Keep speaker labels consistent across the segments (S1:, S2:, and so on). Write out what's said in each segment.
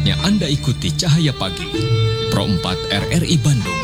S1: Saatnya Anda ikuti Cahaya Pagi, Pro 4 RRI Bandung.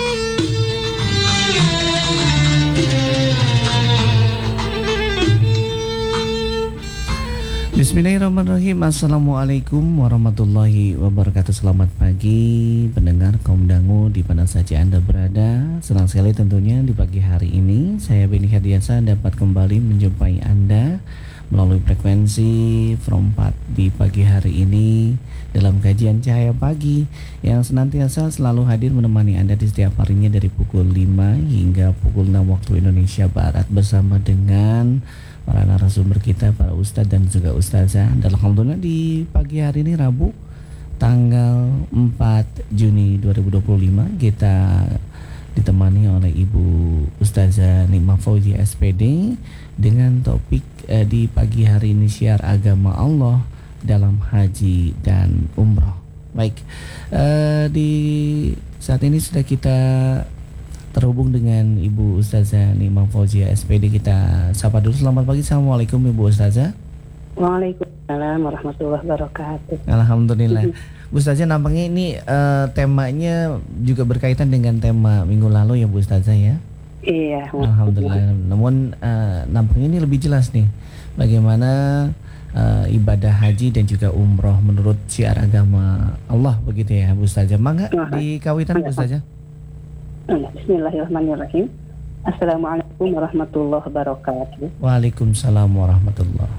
S2: Bismillahirrahmanirrahim. Assalamualaikum warahmatullahi wabarakatuh. Selamat pagi pendengar kaum dangu di mana saja Anda berada. Senang sekali tentunya di pagi hari ini saya Beni Hadiasa dapat kembali menjumpai Anda melalui frekuensi From 4 di pagi hari ini dalam kajian Cahaya Pagi yang senantiasa selalu hadir menemani Anda di setiap harinya dari pukul 5 hingga pukul 6 waktu Indonesia Barat bersama dengan para narasumber kita, para ustadz dan juga ustazah. Dan alhamdulillah di pagi hari ini Rabu tanggal 4 Juni 2025 kita ditemani oleh Ibu Ustazah Nikmah Fauzia SPD dengan topik di pagi hari ini syiar agama Allah dalam haji dan umroh. Baik, di saat ini sudah kita terhubung dengan Ibu Ustazah Nikmah Fauzia SPD. Kita sapa dulu. Selamat pagi. Assalamualaikum Ibu Ustazah.
S3: Waalaikumsalam warahmatullahi wabarakatuh.
S2: Alhamdulillah. Bu Ustazah, nampaknya ini temanya juga berkaitan dengan tema minggu lalu ya Bu Ustazah ya.
S3: Iya.
S2: Alhamdulillah. Namun nampaknya ini lebih jelas nih bagaimana ibadah haji dan juga umroh menurut syiar agama Allah begitu ya Bu Ustazah. Mangga dikawitan Bu Ustazah.
S3: Bismillahirrahmanirrahim. Assalamualaikum warahmatullahi wabarakatuh.
S2: Waalaikumsalam warahmatullahi.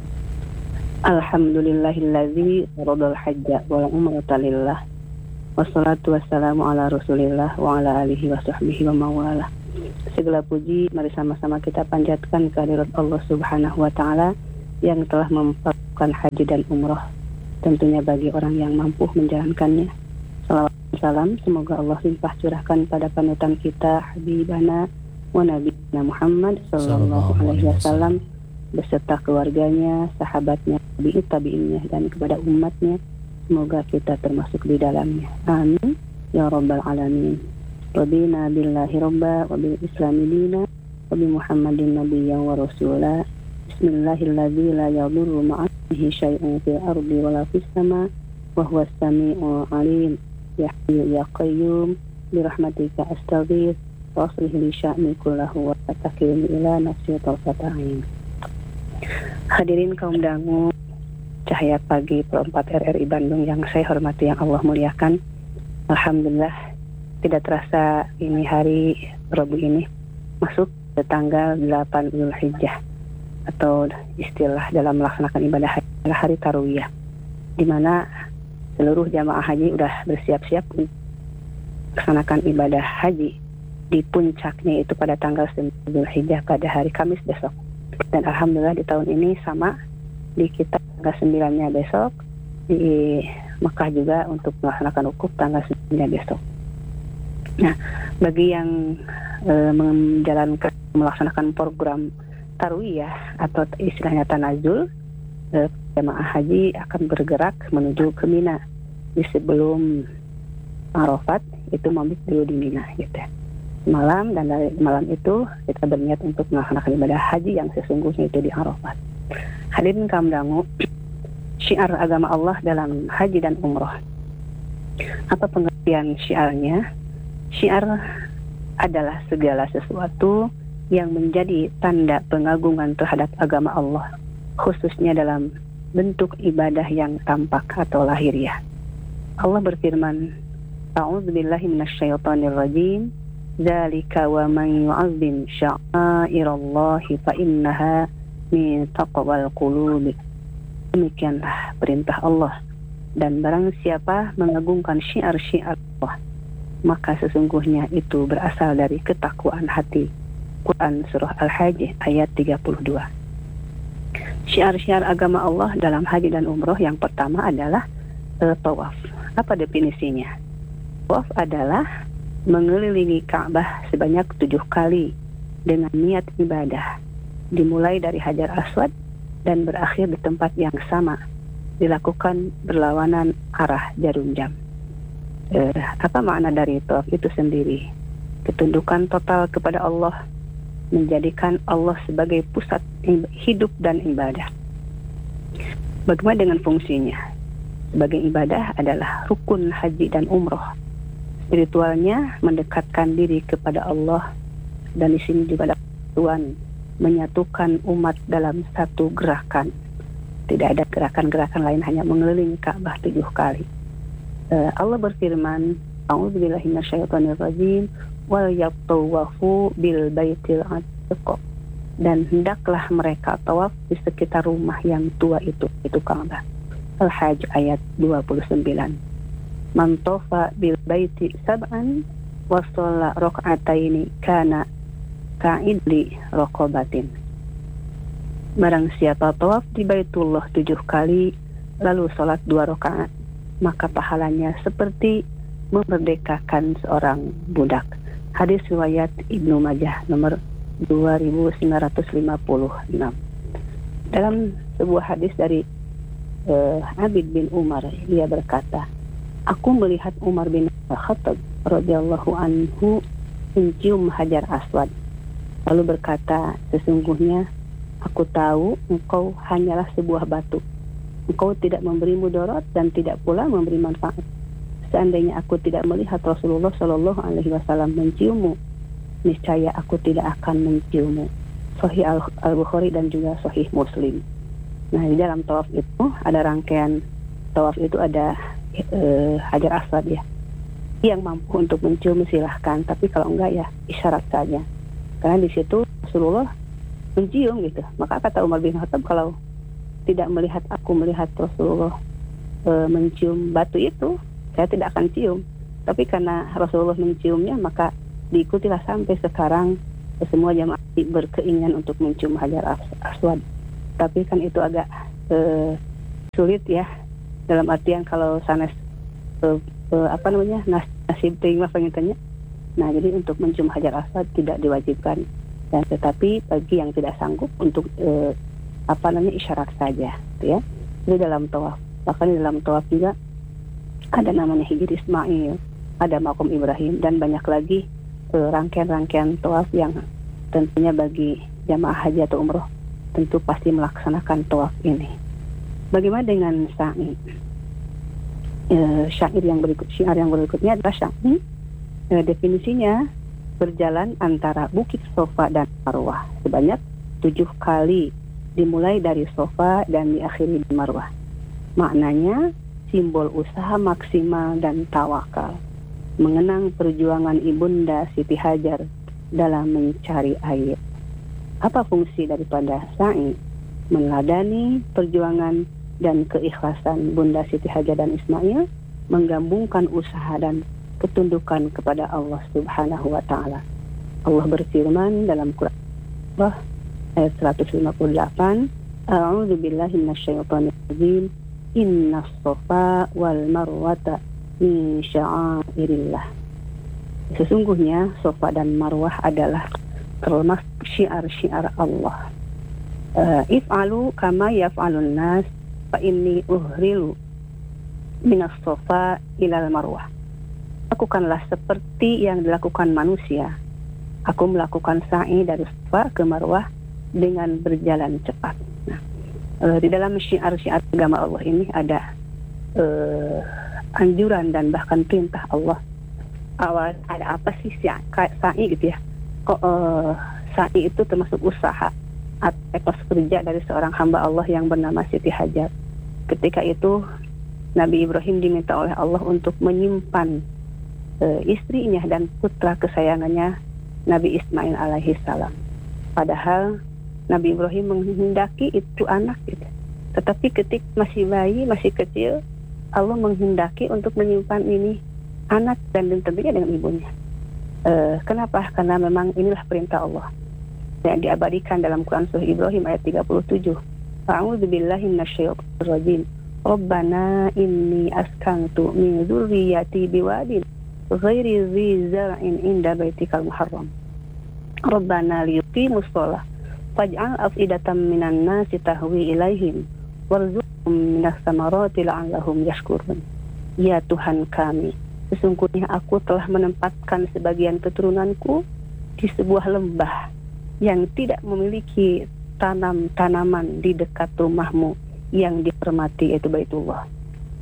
S3: Alhamdulillahillazi faradal hajja wal umrata lillah. Wassalatu wassalamu ala Rasulillah wa ala alihi wa sahbihi wa mawalah. Segala puji mari sama-sama kita panjatkan kehadirat Allah Subhanahu wa taala yang telah memperkenalkan haji dan umroh tentunya bagi orang yang mampu menjalankannya. Salawat salam semoga Allah limpah curahkan pada panutan kita Habibana wa Nabiyina Muhammad sallallahu alaihi wasallam beserta keluarganya, sahabatnya, tabi'innya dan kepada umatnya. Semoga kita termasuk di dalamnya. Amin ya rabbal alamin. Rabbina billahi rabba wa bil islami dina wa bi Muhammadin nabiyyan wa rasula. Bismillahilladzi la yadurru ma'asmihi syai'un fil ardi wa la fis sama wa huwas sami'ul alim. Ya Hayyu ya Qayyum bi rahmatika astaghfir wa aslih li sya'ni kullahu wa takilni ila nafsi tarfata ain. Hadirin kaum dangu Cahaya Pagi Pro 4 RRI Bandung yang saya hormati, yang Allah muliakan. Alhamdulillah tidak terasa ini hari Rabu ini masuk ke tanggal 8 Zulhijjah atau istilah dalam melaksanakan ibadah haji adalah hari Tarwiyah, di mana seluruh jamaah haji sudah bersiap-siap untuk melaksanakan ibadah haji di puncaknya itu pada tanggal 9 Zulhijjah pada hari Kamis besok. Dan alhamdulillah di tahun ini sama, di kita tanggal 9-nya besok, di Mekah juga untuk melaksanakan wukuf tanggal 9-nya besok. Nah, bagi yang melaksanakan program Tarwiyah atau istilahnya tanazul, jemaah haji akan bergerak menuju ke Mina. Di sebelum Arafat itu mabit dulu di Mina gitu. Malam, dan dari malam itu kita berniat untuk melaksanakan ibadah haji yang sesungguhnya itu di Arafat. Hadirin kaum dangu, syiar agama Allah dalam haji dan umroh. Apa pengertian syiarnya? Syiar adalah segala sesuatu yang menjadi tanda pengagungan terhadap agama Allah, khususnya dalam bentuk ibadah yang tampak atau lahiriah. Allah berfirman, A'udzubillahi minasyaitonirrajim. Dzalika wa man yu'azzim sya'airallahi fa innaha min taqwal qulub. Demikianlah perintah Allah, dan barang siapa mengagungkan syiar-syiar Allah, maka sesungguhnya itu berasal dari ketakwaan hati. Quran surah Al-Hajj ayat 32. Syiar-syiar agama Allah dalam haji dan umroh yang pertama adalah tawaf. Apa definisinya? Tawaf adalah mengelilingi Ka'bah sebanyak 7 kali dengan niat ibadah, dimulai dari Hajar Aswad dan berakhir di tempat yang sama, dilakukan berlawanan arah jarum jam. Apa makna dari tawaf itu sendiri? Ketundukan total kepada Allah, menjadikan Allah sebagai pusat hidup dan ibadah. Bagaimana dengan fungsinya? sebagai ibadah adalah rukun haji dan umroh. Spiritualnya mendekatkan diri kepada Allah, dan di sini juga ada Tuhan menyatukan umat dalam satu gerakan. Tidak ada gerakan-gerakan lain, hanya mengelilingi Ka'bah 7 kali. Allah berfirman, A'udzubillahi minasyaitonirrajim, wal yatawafu bil baitil atiq, dan hendaklah mereka tawaf di sekitar rumah yang tua itu Ka'bah. Al-Hajj ayat 29. Man tafa bil baiti sab'an wa shalla rak'ataini kana ka'idli raqabatin. Barang siapa tawaf di Baitullah 7 kali lalu salat 2 rakaat, maka pahalanya seperti memerdekakan seorang budak. Hadis riwayat Ibnu Majah nomor 2956. Dalam sebuah hadis dari Abid bin Umar, dia berkata, aku melihat Umar bin Khattab radhiyallahu anhu mencium Hajar Aswad, lalu berkata, sesungguhnya aku tahu engkau hanyalah sebuah batu. Engkau tidak memberi mudarat dan tidak pula memberi manfaat. Seandainya aku tidak melihat Rasulullah Shallallahu Alaihi Wasallam menciummu, niscaya aku tidak akan menciummu. Sahih Al-Bukhari dan juga Sahih Muslim. Nah, di dalam tawaf itu ada rangkaian tawaf itu ada Hajar Aswad ya. Yang mampu untuk mencium silahkan, tapi kalau enggak ya isyarat saja. Karena di situ Rasulullah mencium gitu. Maka kata Umar bin Khattab, kalau tidak melihat Rasulullah mencium batu itu, saya tidak akan cium. Tapi karena Rasulullah menciumnya, maka diikutilah sampai sekarang semua jamaah berkeinginan untuk mencium Hajar Aswad. Tapi kan itu agak sulit ya, dalam artian kalau sanes nasib terima pengintannya. Nah, jadi untuk mencium Hajar Aswad tidak diwajibkan, dan tetapi bagi yang tidak sanggup untuk isyarat saja, gitu ya. Itu dalam tawaf. Bahkan di dalam tawaf juga ada namanya Hijr Ismail, ada Makom Ibrahim, dan banyak lagi rangkaian-rangkaian tawaf yang tentunya bagi jamaah haji atau umroh tentu pasti melaksanakan tawaf ini. Bagaimana dengan sa'i? Syair yang berikutnya adalah sa'i. Definisinya berjalan antara Bukit Sofa dan Marwah sebanyak 7 kali, dimulai dari Sofa dan diakhiri di Marwah. Maknanya simbol usaha maksimal dan tawakal, mengenang perjuangan Ibunda Siti Hajar dalam mencari air. Apa fungsi daripada sa'i? Meneladani perjuangan dan keikhlasan Bunda Siti Hajar dan Ismail, menggabungkan usaha dan ketundukan kepada Allah Subhanahu wa Ta'ala. Allah berfirman dalam Quran ayat 158, A'udzu billahi minasyaitonir rajim, innas safa wal marwata min sya'airillah. Sesungguhnya Safa dan Marwah adalah termasuk syiar-syiar Allah. If'alu kama yaf'alun nas fa inni uhrilu minas safa ilal marwah. Lakukanlah seperti yang dilakukan manusia. Aku melakukan sa'i dari Safa ke Marwah dengan berjalan cepat. Nah, di dalam syiar-syiar agama Allah ini ada anjuran dan bahkan perintah Allah. Awal ada apa sih sa'i gitu ya? Sa'i itu termasuk usaha atau kerja dari seorang hamba Allah yang bernama Siti Hajar. Ketika itu Nabi Ibrahim diminta oleh Allah untuk menyimpan istrinya dan putra kesayangannya Nabi Ismail alaihi salam. Padahal Nabi Ibrahim menghendaki itu anak gitu. Tetapi ketika masih bayi, masih kecil, Allah menghendaki untuk menyimpan ini anak dan tentunya dengan ibunya. Kenapa? Karena memang inilah perintah Allah yang diabadikan dalam Quran Surah Ibrahim ayat 37. A'udzu billahi minasyaitonir rajim. Rabbana inni askantu min dzurriyyati biwadin ghairi dzi zar'in inda baitikal muharram. Rabbana liyuqimus shalah faj'al af'idatan minan nasi tahwi ilaihim warzuqhum minas samarati la'allahum yashkurun. Ya Tuhan kami, sesungguhnya aku telah menempatkan sebagian keturunanku di sebuah lembah yang tidak memiliki tanaman di dekat rumahmu yang dihormati, yaitu Baitullah.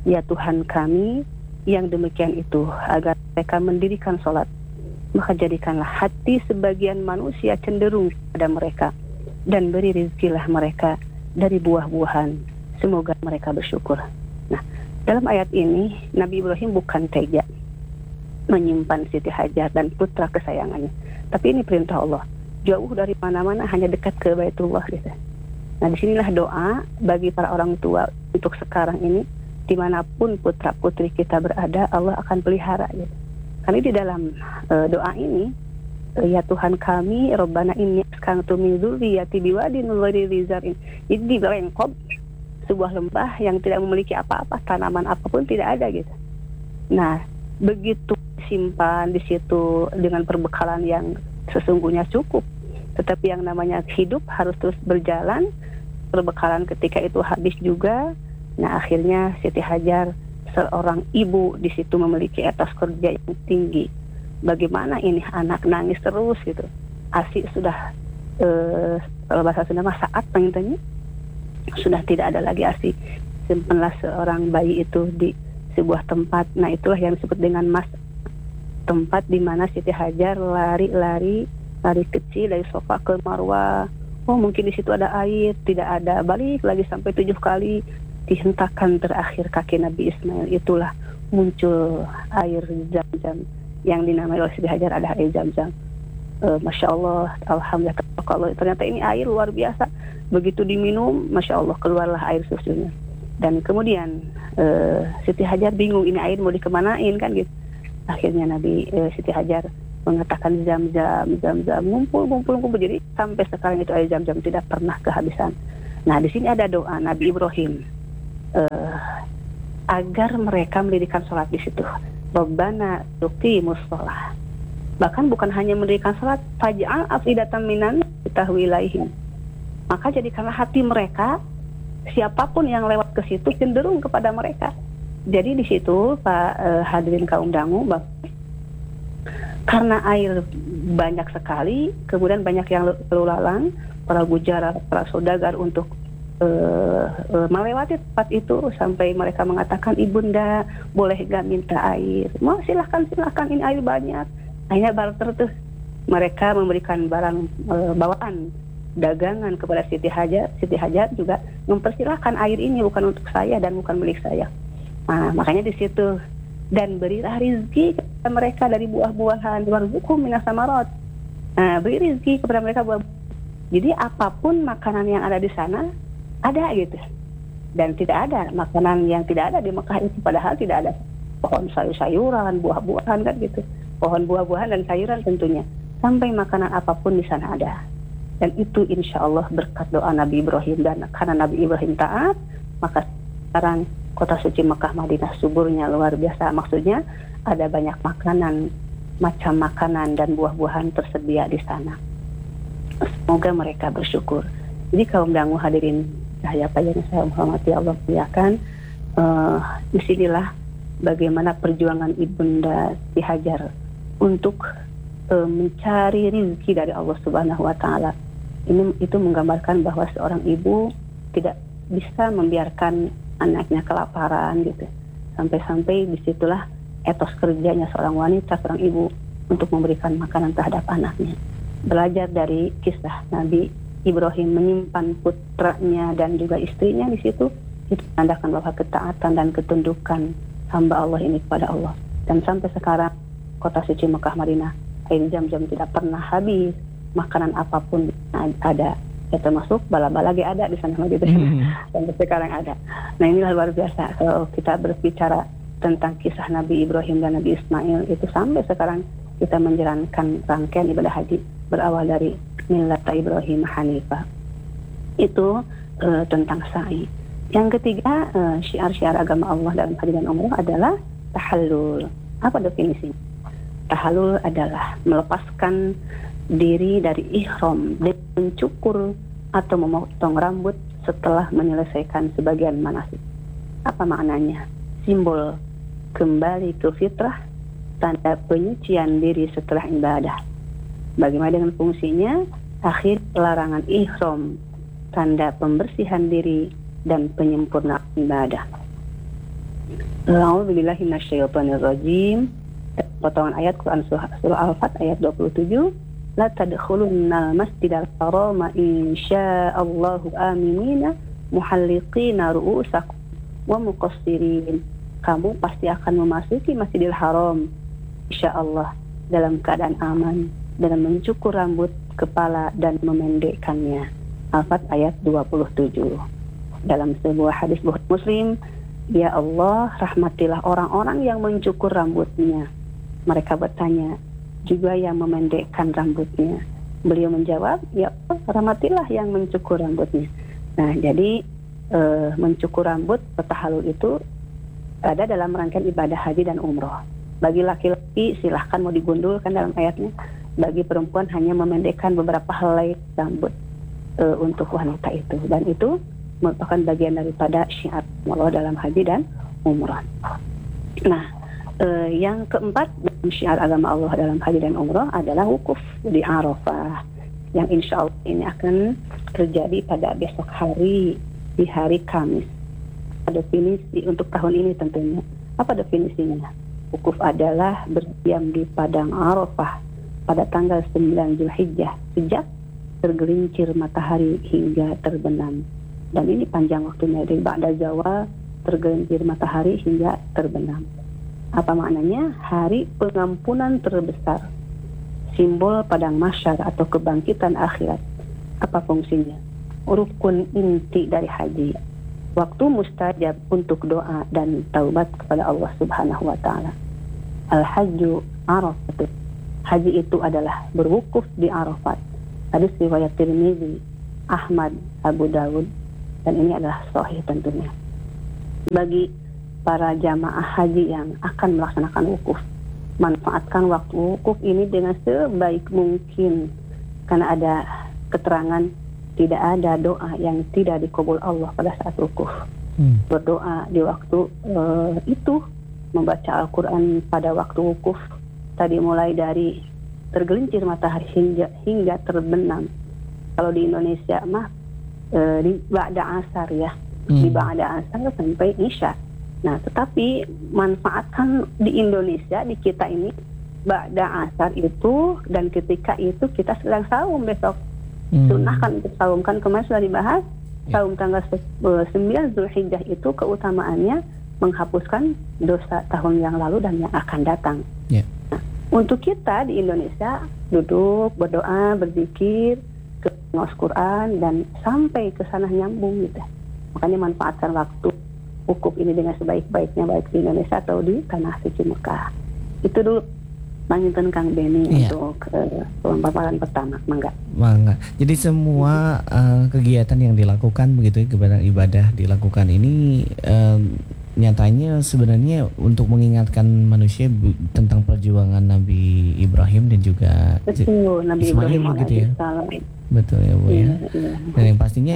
S3: Ya Tuhan kami yang demikian itu, agar mereka mendirikan sholat, maka jadikanlah hati sebagian manusia cenderung pada mereka, dan beri rizkilah mereka dari buah-buahan, semoga mereka bersyukur. Nah, dalam ayat ini Nabi Ibrahim bukan tega menyimpan Siti Hajar dan putra kesayangannya, tapi ini perintah Allah, jauh dari mana-mana, hanya dekat ke Baitullah gitu. Nah, disinilah doa bagi para orang tua untuk sekarang ini, dimanapun putra putri kita berada, Allah akan pelihara gitu. Karena di dalam doa ini, ya Tuhan kami, Rabbana inni askantu min dzurriyyati biwadin ghairi dzi zar'in. Jadi di lengkop sebuah lembah yang tidak memiliki apa-apa, tanaman apapun tidak ada gitu. Nah, begitu simpan di situ dengan perbekalan yang sesungguhnya cukup, tetapi yang namanya hidup harus terus berjalan. Perbekalan ketika itu habis juga. Nah, akhirnya Siti Hajar, seorang ibu di situ, memiliki etos kerja yang tinggi. Bagaimana ini anak nangis terus gitu. ASI sudah kalau bahasa Sunda mah saat pengintannya sudah tidak ada lagi ASI. Simpanlah seorang bayi itu di sebuah tempat. Nah, itulah yang disebut dengan mas, tempat di mana Siti Hajar lari kecil dari sofa ke Marwah. Oh, mungkin di situ ada air, tidak ada, balik lagi sampai 7 kali. Dihentakan terakhir kaki Nabi Ismail, itulah muncul air Zam-Zam yang dinamai oleh Siti Hajar, ada air Zam-Zam. Masya Allah, alhamdulillah, kalau ternyata ini air luar biasa. Begitu diminum, Masya Allah, keluarlah air susunya. Dan kemudian Siti Hajar bingung, ini air mau dikemanain kan gitu. Akhirnya Nabi Siti Hajar mengatakan Zam-Zam, ngumpul. Jadi sampai sekarang itu air Zam-Zam tidak pernah kehabisan. Nah, di sini ada doa Nabi Ibrahim agar mereka mendirikan sholat di situ. Rabbana tuqimus sholat. Bahkan bukan hanya mendirikan sholat, faj'al afidatan minan tahwi ilaihim. Maka jadikanlah hati mereka, siapapun yang lewat ke situ cenderung kepada mereka. Jadi di situ Pak hadirin kaum dangu, karena air banyak sekali, kemudian banyak yang lalu lalang, para gujara, para saudagar untuk melewati tempat itu, sampai mereka mengatakan, ibunda boleh gak minta air? Mau silahkan, ini air banyak. Akhirnya barter tuh, mereka memberikan barang bawaan dagangan kepada Siti Hajar. Siti Hajar juga mempersilahkan, air ini bukan untuk saya dan bukan milik saya. Nah, makanya di situ, dan berilah rizki kepada mereka dari buah-buahan, warzuqhum minas samarat. Nah, beri rizki kepada mereka buah. Jadi apapun makanan yang ada di sana ada gitu, dan tidak ada makanan yang tidak ada di Mekah itu, padahal tidak ada pohon sayur-sayuran, buah-buahan kan gitu, pohon buah-buahan dan sayuran tentunya, sampai makanan apapun di sana ada. Dan itu insya Allah berkat doa Nabi Ibrahim, dan karena Nabi Ibrahim taat, maka sekarang kota suci Mekah Madinah suburnya luar biasa. Maksudnya ada banyak makanan, macam makanan dan buah-buahan tersedia di sana. Semoga mereka bersyukur. Jadi kaum dangu hadirin cahaya yang saya hormati Allah muliakan, disinilah bagaimana perjuangan ibunda Siti Hajar untuk mencari rezeki dari Allah Subhanahu Wa Taala. Itu menggambarkan bahwa seorang ibu tidak bisa membiarkan anaknya kelaparan gitu. Sampai-sampai disitulah etos kerjanya seorang wanita, seorang ibu untuk memberikan makanan terhadap anaknya. Belajar dari kisah Nabi Ibrahim menyimpan putranya dan juga istrinya di situ, itu menandakan bahwa ketaatan dan ketundukan hamba Allah ini kepada Allah. Dan sampai sekarang kota suci Mekah Madinah, air Zam-Zam tidak pernah habis, makanan apapun ada, ya termasuk bala-bala lagi ada di sana gitu. Sampai sekarang ada. Nah, inilah luar biasa kalau kita berbicara tentang kisah Nabi Ibrahim dan Nabi Ismail, itu sampai sekarang kita menjalankan rangkaian ibadah haji berawal dari Millata Ibrahim Hanifah. Itu tentang sa'i. Yang ketiga, syiar-syiar agama Allah dalam haji dan umrah adalah tahallul. Apa definisinya? Tahallul adalah melepaskan diri dari ihram, mencukur atau memotong rambut setelah menyelesaikan sebagian manasik. Apa maknanya? Simbol kembali ke fitrah, tanda penyucian diri setelah ibadah. Bagaimana dengan fungsinya? Akhir larangan ihram, tanda pembersihan diri dan penyempurnaan ibadah. A'udzubillahi minasyaitonirrajim. Potongan ayat Quran surah Al-Fat ayat 27. La tadkhulunnal masjidal harama insyaallahu aminina muhalliqina ru'usakum wa muqassirin. Kamu pasti akan memasuki Masjidil Haram insyaallah dalam keadaan aman, dengan mencukur rambut kepala dan memendekkannya. Al-Fat ayat 27. Dalam sebuah hadis Bukhari Muslim, ya Allah, rahmatilah orang-orang yang mencukur rambutnya. Mereka bertanya, juga yang memendekkan rambutnya. Beliau menjawab, ya Allah, rahmatilah yang mencukur rambutnya. Nah, jadi mencukur rambut petahallul itu ada dalam rangkaian ibadah haji dan umroh. Bagi laki-laki silahkan mau digundulkan dalam ayatnya. Bagi perempuan hanya memendekkan beberapa helai rambut untuk wanita itu. Dan itu merupakan bagian daripada syiar Allah dalam haji dan umroh. Nah, yang keempat dalam syiar agama Allah dalam haji dan umroh adalah wukuf di Arafah, yang insya Allah ini akan terjadi pada besok hari, di hari Kamis. Definisi untuk tahun ini tentunya. Apa definisinya? Wukuf adalah berdiam di padang Arafah pada tanggal 9 Zulhijjah sejak tergelincir matahari hingga terbenam. Dan ini panjang waktunya, dari ba'da zawal tergelincir matahari hingga terbenam. Apa maknanya? Hari pengampunan terbesar, simbol padang mahsyar atau kebangkitan akhirat. Apa fungsinya? Rukun inti dari haji, waktu mustajab untuk doa dan taubat kepada Allah Subhanahu wa taala. Al-hajju Arafat. Haji itu adalah berwukuf di Arafat. Hadis riwayat Tirmizi, Ahmad, Abu Dawud, dan ini adalah sahih tentunya. Bagi para jamaah haji yang akan melaksanakan wukuf, manfaatkan waktu wukuf ini dengan sebaik mungkin, karena ada keterangan tidak ada doa yang tidak dikabul Allah pada saat wukuf. Berdoa di waktu itu, membaca Al-Quran pada waktu wukuf, tadi mulai dari tergelincir matahari hingga terbenam. Kalau di Indonesia mah di ba'da asar ya, di ba'da asar sampai isya. Nah, tetapi manfaatkan di Indonesia, di kita ini, ba'da asar itu, dan ketika itu kita sedang saum besok. Sunnah kan untuk saum, kan kemarin sudah dibahas. Saum tanggal 9 Zulhijjah itu keutamaannya menghapuskan dosa tahun yang lalu dan yang akan datang. Nah, untuk kita di Indonesia, duduk, berdoa, berzikir, ngaos Quran, dan sampai ke sana nyambung gitu. Makanya manfaatkan waktu wukuf ini dengan sebaik-baiknya, baik di Indonesia atau di tanah suci Mekah. Itu dulu Manginten Kang Beni untuk pemaparan pertama. Mangga.
S2: Jadi semua kegiatan yang dilakukan begitu, kegiatan ibadah dilakukan ini nyatanya sebenarnya untuk mengingatkan manusia tentang perjuangan Nabi Ibrahim dan juga
S3: Nabi
S2: Ismail
S3: Ibrahim
S2: begitu ya. Betul ya Bu ya. Dan yang pastinya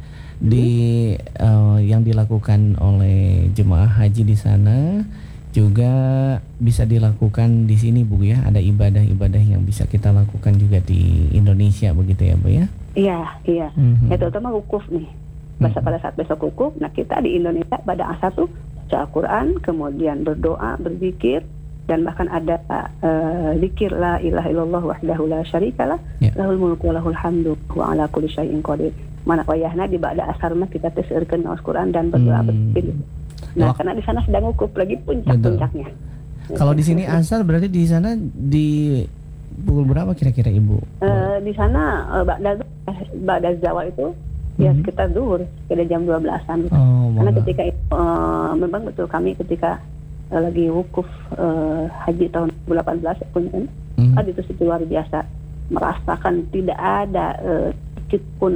S2: yang dilakukan oleh jemaah haji di sana juga bisa dilakukan di sini Bu ya. Ada ibadah-ibadah yang bisa kita lakukan juga di Indonesia begitu ya Bu ya. Iya.
S3: Ya, terutama wukuf nih. Pada saat besok wukuf, nah kita di Indonesia pada asar tuh baca Al-Quran, kemudian berdoa, berzikir, dan bahkan ada zikir la ilaha illallah wahdahu la syarikalah, lahul mulku wa lahul hamdu wa ala kulli syai'in qadir. Mana wayahna di ba'da asar mah kita tesirkeun ngaos Quran dan berdoa berzikir. Nah, karena di sana sedang wukuf lagi puncak-puncaknya.
S2: Kalau di sini asar berarti di sana di pukul berapa kira-kira Ibu?
S3: Di sana ba'da zawal itu ya sekitar zuhur, sekitar jam 12-an. Karena ketika itu memang betul kami ketika lagi wukuf haji tahun 2018 pun kan, itu luar biasa, merasakan tidak ada sedikit pun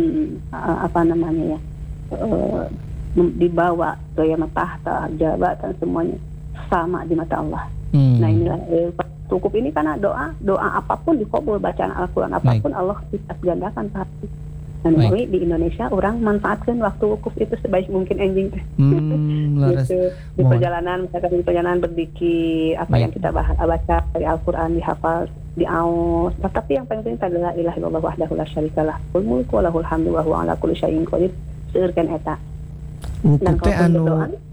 S3: dibawa gaya tahta jabatan semuanya sama di mata Allah. Nah, inilah wukuf ini karena doa apapun dikabul, bacaan Al-Quran apapun Allah lipat gandakan pasti. Dan di Indonesia orang manfaatkan waktu wukuf itu sebaik mungkin anjing. Gitu. Di perjalanan, misalkan di perjalanan berzikir, apa yang kita baca dari Al-Quran dihafal, diaos. Tapi yang paling penting adalah ilaha illallah wahdahu la syarikalah, lahul mulku wa lahul hamdu wa huwa ala kulli syai'in qadir. Seurkeun eta.
S2: Wukuf teh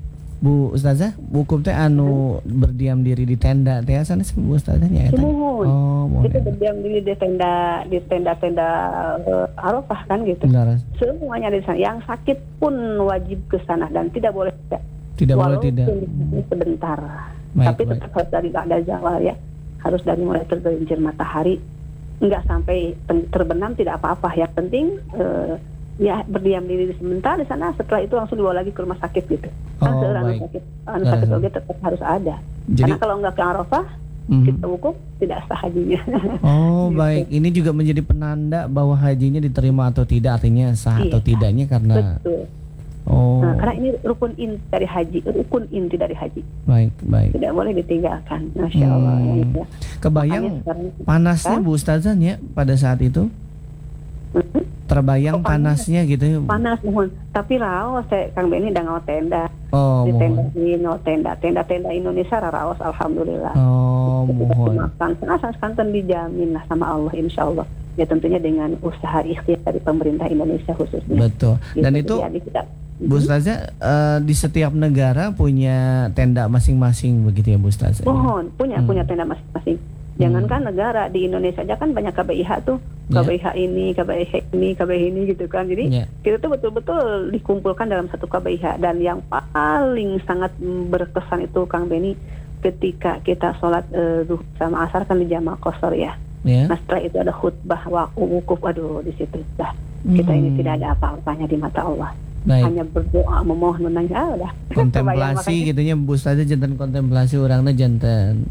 S2: Bu Ustazah, hukum teh anu berdiam diri di tenda teh sana Bu Ustazahnya eta.
S3: Mohon.
S2: Oh, mohon.
S3: Kita berdiam diri di tenda Arafah kan gitu.
S2: Benar.
S3: Semuanya di sana. Yang sakit pun wajib ke sana dan tidak boleh
S2: Tidak boleh tidak.
S3: Walaupun sebentar.
S2: Baik,
S3: Tapi tetap harus dari ba'da zawal ya. Harus dari mulai tergelincir matahari. Enggak sampai terbenam tidak apa-apa. Yang penting ya berdiam diri sebentar di sana. Setelah itu langsung dibawa lagi ke rumah sakit gitu. Kan seorang anu sakit oge tetap harus ada. Karena kalau enggak ke Arafah kita wukuf tidak sah hajinya.
S2: Oh
S3: Gitu.
S2: baik, ini juga menjadi penanda bahwa hajinya diterima atau tidak, artinya sah atau tidaknya karena.
S3: Betul.
S2: Oh.
S3: Nah, karena ini rukun inti dari haji, dari haji.
S2: Baik.
S3: Tidak boleh ditinggalkan. Masya Allah. Ya.
S2: Kebayang
S3: Sekarang,
S2: panasnya Bu Ustazah ya pada saat itu? Terbayang panasnya gitu ya?
S3: Panas mohon. Tapi raos Kang Beni udah ngau tenda.
S2: Oh,
S3: Di tenda
S2: mohon.
S3: ini ngau tenda Indonesia raos alhamdulillah.
S2: Oh, mohon.
S3: Makan santan dijamin lah sama Allah insya Allah. Ya tentunya dengan usaha ikhtiar dari pemerintah Indonesia khususnya.
S2: Betul. Dan
S3: Gitu,
S2: itu
S3: jadi kita,
S2: Bu Ustazah di setiap negara punya tenda masing-masing begitu ya Bu Ustazah?
S3: mohon punya tenda masing-masing. Jangankan negara, di Indonesia aja kan banyak KBIH tuh, KBIH ini gitu kan. Jadi kita tuh betul-betul dikumpulkan dalam satu KBIH. Dan yang paling sangat berkesan itu Kang Beni ketika kita sholat zuhur sama asar kan di jamaah qashar ya. Nah setelah itu ada khutbah wukuf, aduh di situ dah kita ini tidak ada apa-apanya di mata Allah.
S2: Baik.
S3: Hanya berdoa, memohon, menangis, udah.
S2: Kontemplasi gitunya Bu Ustazah, jantan kontemplasi orangnya jantan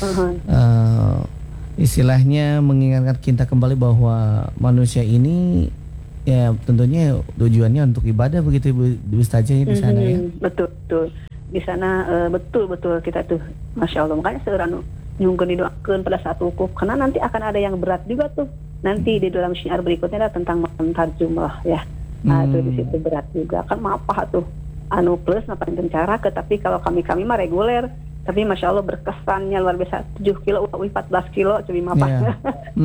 S2: istilahnya mengingatkan kita kembali bahwa manusia ini ya tentunya tujuannya untuk ibadah begitu Bu Ustazah di sana ya.
S3: Betul. Di sana betul kita tuh Masya Allah, makanya seorang nyungkeun didoakeun pada saat wukuf karena nanti akan ada yang berat juga tuh. Nanti di dalam syiar berikutnya ada tentang mengantar jumlah ya. Nah, itu di situ berat juga kan apa tuh anu plus ngapain pencara tapi kalau kami mah reguler tapi Masya Allah berkesannya luar biasa 7 kilo 14 kilo cumi mapah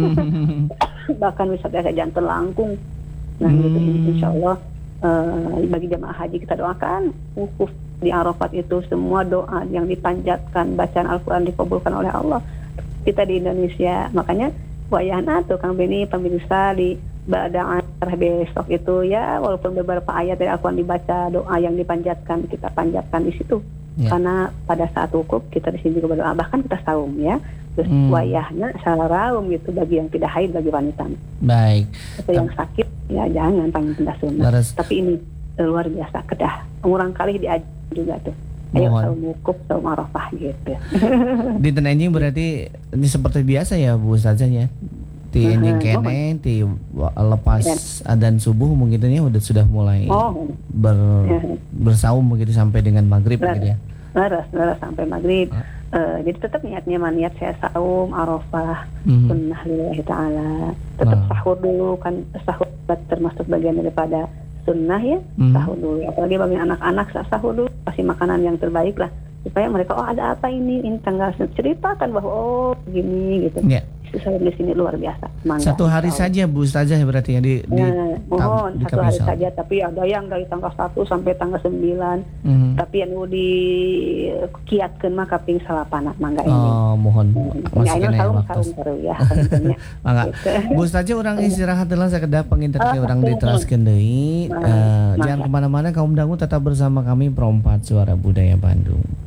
S3: bahkan wisata jantan langkung. Nah gitu Insya Allah bagi jamaah haji kita doakan wukuf di Arafat itu semua doa yang dipanjatkan bacaan Al-Quran dikabulkan oleh Allah kita di Indonesia. Makanya wayahna tuh Kang Beni pemirsa di ba'da asar besok itu ya walaupun beberapa ayat dari Al-Quran dibaca doa yang dipanjatkan kita panjatkan di situ karena pada saat wukuf kita di sini juga berdoa bahkan kita saum ya terus wayahnya salaum gitu bagi yang tidak haid bagi wanita.
S2: Baik.
S3: Atau yang sakit ya jangan panggil pindah sunnah. Tapi ini luar biasa kedah ngurang kali diajar juga tuh. Ayo saum wukuf saum Arafah gitu.
S2: Di Tenanjing berarti ini seperti biasa ya Bu Ustazah ya. Di enjing kene di lepas adzan subuh mungkin ya sudah mulai bersaum begitu sampai dengan maghrib begitu ya.
S3: Laras sampai maghrib. Jadi tetap niat saya saum Arafah sunnah lillahi ta'ala. Tetap sahur dulu kan, sahur termasuk bagian daripada sunnah ya. Sahur dulu apalagi bagi anak-anak sahur dulu kasih makanan yang terbaik lah supaya mereka ada apa ini tanggal ceritakan bahwa begini gitu. Saya di sini luar biasa.
S2: Satu hari saja Bu Ustazah berarti ya
S3: mohon satu hari saja tapi ada yang dari tanggal 1 sampai tanggal 9 tapi yang dikiatkeun mah kaping 8 mangga ini.
S2: Oh mohon masih kena waktu
S3: ya.
S2: Mangga Bu Ustazah urang istirahat heula sakedah panginten ke urang diteraskeun deui. Jangan kemana-mana, kaum dangu tetap bersama kami Pro 4 Suara Budaya Bandung.